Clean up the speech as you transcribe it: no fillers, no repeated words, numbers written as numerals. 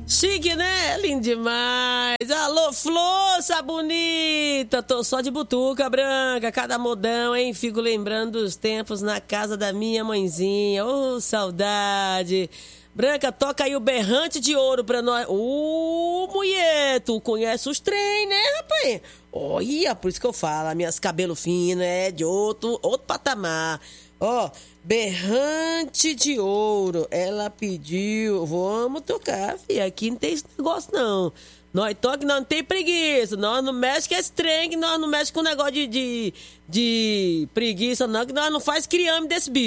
Chique, né? Lindo demais. Alô, Floça bonita. Tô só de butuca branca, cada modão, hein? Fico lembrando dos tempos na casa da minha mãezinha. Ô, saudade. Branca, toca aí o berrante de ouro pra nós. Mulher, tu conhece os trem, né, rapaz? Olha, por isso que eu falo, minhas cabelos finos é de outro patamar. Ó, berrante de ouro. Ela pediu, vamos tocar, filha. Aqui não tem esse negócio, não. Nós toca, nós não tem preguiça. Nós não mexe com esse trem, que nós não mexe com negócio de preguiça, não. Que nós não faz criame desse bicho.